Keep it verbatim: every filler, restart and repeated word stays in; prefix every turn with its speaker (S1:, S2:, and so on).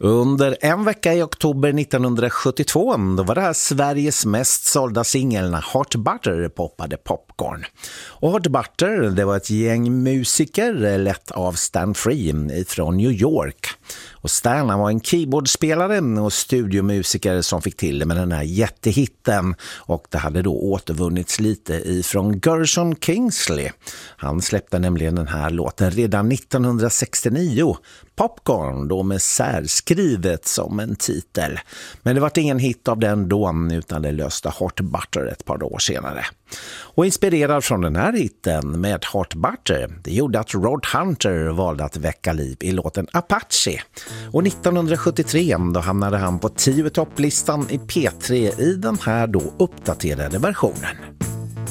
S1: Under en vecka i oktober nittonhundrasjuttiotvå då var det här Sveriges mest sålda singeln Hot Butter poppade Popcorn. Och Hot Butter, det var ett gäng musiker lett av Stan Free från New York. Och Stan var en keyboardspelare och studiomusiker som fick till det med den här jättehitten. Och det hade då återvunnits lite ifrån Gershon Kingsley. Han släppte nämligen den här låten redan nittonhundrasextionio. Popcorn då med särskrivet som en titel. Men det var ingen hit av den då utan det löste Hot Butter ett par år senare. Och inspirerad från den här hitten med Hot Butter, det gjorde att Rod Hunter valde att väcka liv i låten Apache. Och nittonhundrasjuttiotre då hamnade han på tio topplistan i P tre i den här då uppdaterade versionen.